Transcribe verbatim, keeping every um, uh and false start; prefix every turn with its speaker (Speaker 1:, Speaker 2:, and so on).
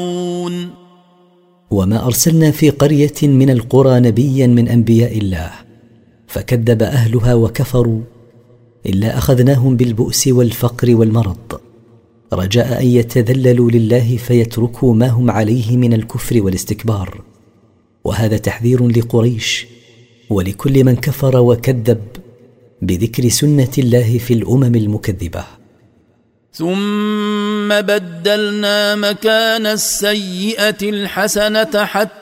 Speaker 1: وما أرسلنا في قرية من القرى نبيا من أنبياء الله فكذب أهلها وكفروا إلا أخذناهم بالبؤس والفقر والمرض رجاء أن يتذللوا لله فيتركوا ما هم عليه من الكفر والاستكبار. وهذا تحذير لقريش ولكل من كفر وكذب بذكر سنة الله في الأمم المكذبة.
Speaker 2: ثم بدلنا مكان السيئة الحسنة حتى